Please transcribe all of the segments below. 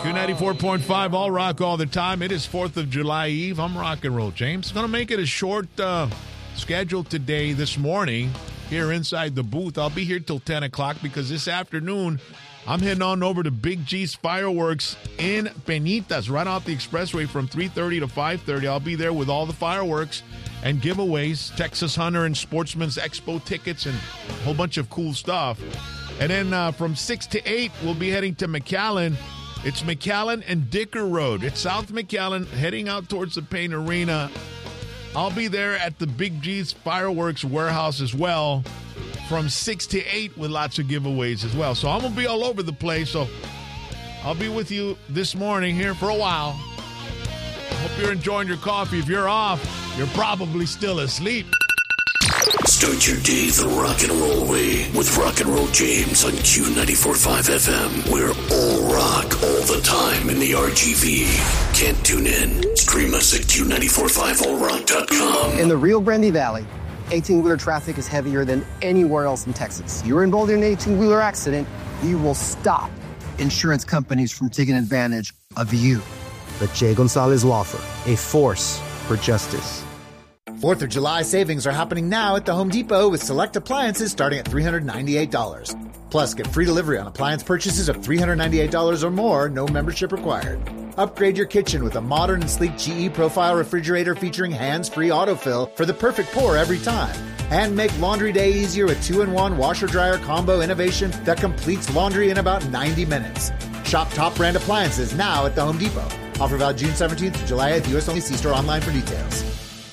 Q94.5 All Rock all the time. It is 4th of July Eve. I'm Rock and Roll James. Going to make it a short schedule today, this morning, here inside the booth. I'll be here till 10 o'clock because this afternoon I'm heading on over to Big G's Fireworks in Penitas, right off the expressway from 3:30 to 5:30. I'll be there with all the fireworks and giveaways, Texas Hunter and Sportsman's Expo tickets, and a whole bunch of cool stuff. And then from 6 to 8, we'll be heading to McAllen. It's McAllen and Dicker Road. It's South McAllen, heading out towards the Payne Arena. I'll be there at the Big G's Fireworks warehouse as well from 6 to 8 with lots of giveaways as well. So I'm going to be all over the place. So I'll be with you this morning here for a while. Hope you're enjoying your coffee. If you're off, you're probably still asleep. Start your day the rock and roll way with Rock and Roll James on Q94.5 FM. We're all rock all the time in the RGV. Can't tune in? Stream us at Q945allrock.com. In the Rio Grande Valley, 18-wheeler traffic is heavier than anywhere else in Texas. You're involved in an 18-wheeler accident, you will stop insurance companies from taking advantage of you. The Jay Gonzalez Law Firm, a force for justice. 4th of July savings are happening now at the Home Depot with select appliances starting at $398. Plus, get free delivery on appliance purchases of $398 or more, no membership required. Upgrade your kitchen with a modern and sleek GE Profile refrigerator featuring hands-free autofill for the perfect pour every time. And make laundry day easier with 2-in-1 washer-dryer combo innovation that completes laundry in about 90 minutes. Shop top brand appliances now at the Home Depot. Offer valid June 17th to July 8th. U.S. only. See store online for details.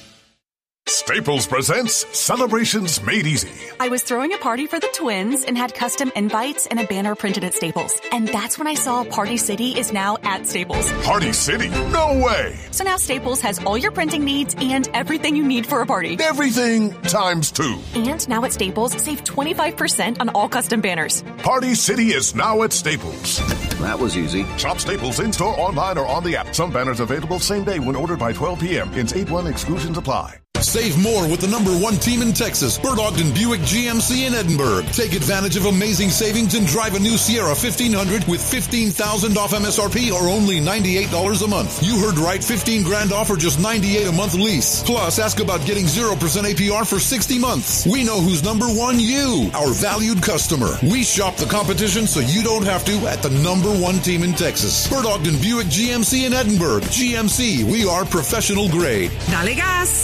Staples presents Celebrations Made Easy. I was throwing a party for the twins and had custom invites and a banner printed at Staples. And that's when I saw Party City is now at Staples. Party City? No way! So now Staples has all your printing needs and everything you need for a party. Everything times 2. And now at Staples, save 25% on all custom banners. Party City is now at Staples. That was easy. Shop Staples in-store, online, or on the app. Some banners available same day when ordered by 12 p.m. Ins 8-1 exclusions apply. Save more with the number one team in Texas, Bert Ogden Buick GMC in Edinburg. Take advantage of amazing savings and drive a new Sierra 1500 with $15,000 off MSRP or only $98 a month. You heard right, $15,000 off or just $98 a month lease. Plus, ask about getting 0% APR for 60 months. We know who's number one, you, our valued customer. We shop the competition so you don't have to at the number one team in Texas. Bert Ogden Buick GMC in Edinburg. GMC, we are professional grade. Dale gas!